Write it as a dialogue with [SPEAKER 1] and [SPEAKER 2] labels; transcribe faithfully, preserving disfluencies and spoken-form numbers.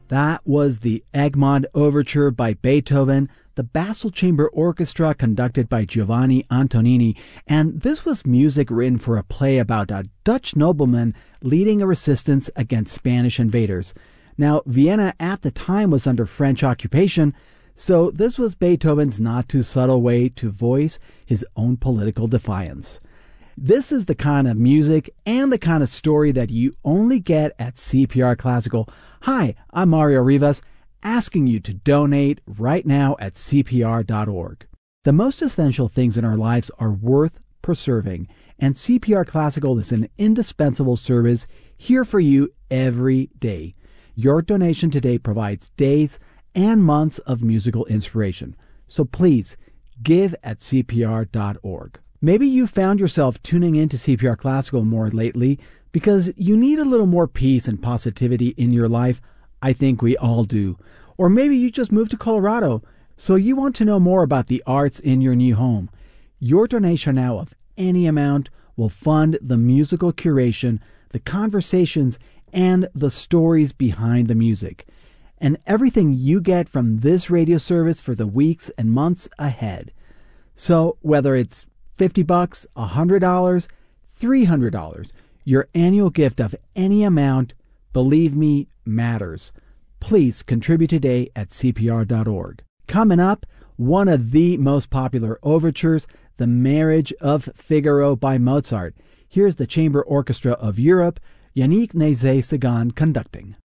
[SPEAKER 1] That was the Egmont Overture by Beethoven, the Basel Chamber Orchestra conducted by Giovanni Antonini, and this was music written for a play about a Dutch nobleman leading a resistance against Spanish invaders. Now, Vienna at the time was under French occupation, so this was Beethoven's not-too-subtle way to voice his own political defiance. This is the kind of music and the kind of story that you only get at C P R Classical. Hi, I'm Mario Rivas, asking you to donate right now at C P R dot org. The most essential things in our lives are worth preserving, and C P R Classical is an indispensable service here for you every day. Your donation today provides days and months of musical inspiration. So please, give at C P R dot org. Maybe you found yourself tuning into C P R Classical more lately because you need a little more peace and positivity in your life. I think we all do. Or maybe you just moved to Colorado, so you want to know more about the arts in your new home. Your donation now of any amount will fund the musical curation, the conversations, and the stories behind the music. And everything you get from this radio service for the weeks and months ahead. So whether it's fifty bucks, one hundred dollars, three hundred dollars, your annual gift of any amount, believe me, matters. Please contribute today at C P R dot org. Coming up, one of the most popular overtures, The Marriage of Figaro by Mozart. Here's the Chamber Orchestra of Europe, Yannick Nézet-Séguin conducting.